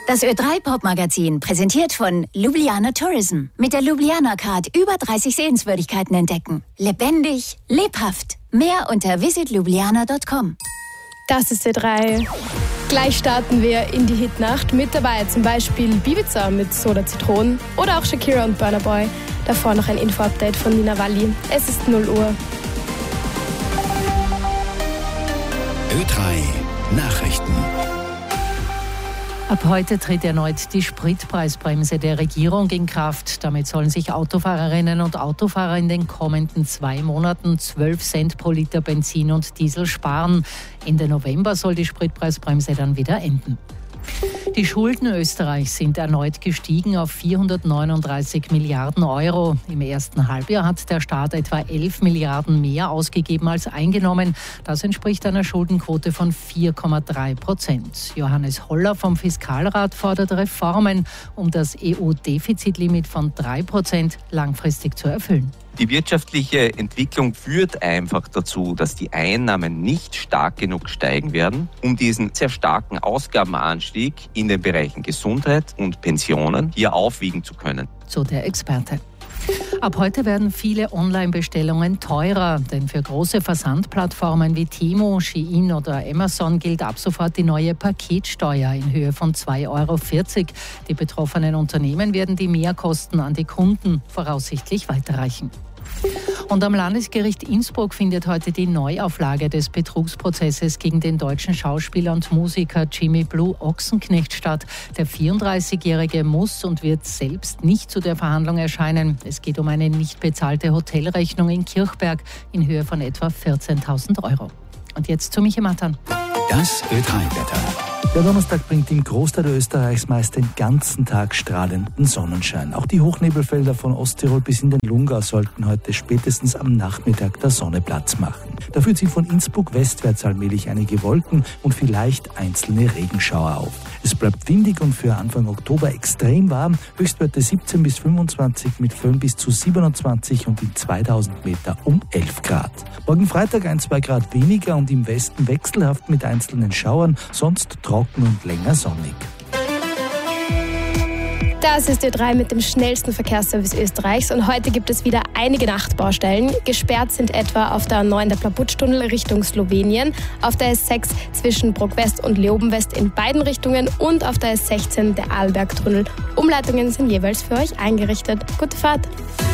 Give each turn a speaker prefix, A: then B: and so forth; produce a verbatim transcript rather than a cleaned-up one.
A: Das Ö drei Pop-Magazin, präsentiert von Ljubljana Tourism. Mit der Ljubljana Card über dreißig Sehenswürdigkeiten entdecken. Lebendig, lebhaft. Mehr unter visit ljubljana punkt com.
B: Das ist Ö drei. Gleich starten wir in die Hitnacht. Mit dabei zum Beispiel Bibiza mit Soda Zitronen oder auch Shakira und Burna Boy. Davor noch ein Info-Update von Nina Walli. Es ist null Uhr.
C: Ö drei Nachrichten.
D: Ab heute tritt erneut die Spritpreisbremse der Regierung in Kraft. Damit sollen sich Autofahrerinnen und Autofahrer in den kommenden zwei Monaten zwölf Cent pro Liter Benzin und Diesel sparen. Ende November soll die Spritpreisbremse dann wieder enden. Die Schulden Österreichs sind erneut gestiegen auf vierhundertneununddreißig Milliarden Euro. Im ersten Halbjahr hat der Staat etwa elf Milliarden mehr ausgegeben als eingenommen. Das entspricht einer Schuldenquote von vier Komma drei Prozent. Johannes Holler vom Fiskalrat fordert Reformen, um das E U-Defizitlimit von drei Prozent langfristig zu erfüllen.
E: Die wirtschaftliche Entwicklung führt einfach dazu, dass die Einnahmen nicht stark genug steigen werden, um diesen sehr starken Ausgabenanstieg in den Bereichen Gesundheit und Pensionen hier aufwiegen zu können.
D: So der Experte. Ab heute werden viele Online-Bestellungen teurer, denn für große Versandplattformen wie Temu, Shein oder Amazon gilt ab sofort die neue Paketsteuer in Höhe von zwei Euro vierzig. Die betroffenen Unternehmen werden die Mehrkosten an die Kunden voraussichtlich weiterreichen. Und am Landesgericht Innsbruck findet heute die Neuauflage des Betrugsprozesses gegen den deutschen Schauspieler und Musiker Jimmy Blue Ochsenknecht statt. Der vierunddreißigjährige muss und wird selbst nicht zu der Verhandlung erscheinen. Es geht um eine nicht bezahlte Hotelrechnung in Kirchberg in Höhe von etwa vierzehntausend Euro. Und jetzt zu Michi Matan.
C: Das Ö drei Wetter.
F: Der Donnerstag bringt im Großteil Österreichs meist den ganzen Tag strahlenden Sonnenschein. Auch die Hochnebelfelder von Osttirol bis in den Lungau sollten heute spätestens am Nachmittag der Sonne Platz machen. Dafür ziehen von Innsbruck westwärts allmählich einige Wolken und vielleicht einzelne Regenschauer auf. Es bleibt windig und für Anfang Oktober extrem warm. Höchstwerte siebzehn bis fünfundzwanzig mit Föhn bis zu siebenundzwanzig und in zweitausend Meter um elf Grad. Morgen Freitag ein, zwei Grad weniger und im Westen wechselhaft mit einzelnen Schauern, sonst trocken und länger sonnig.
B: Das ist Ö drei mit dem schnellsten Verkehrsservice Österreichs und heute gibt es wieder einige Nachtbaustellen. Gesperrt sind etwa auf der A neun der Plaputsch-Tunnel Richtung Slowenien, auf der S sechs zwischen Bruck-West und Leoben-West in beiden Richtungen und auf der S sechzehn der Arlberg-Tunnel. Umleitungen sind jeweils für euch eingerichtet. Gute Fahrt!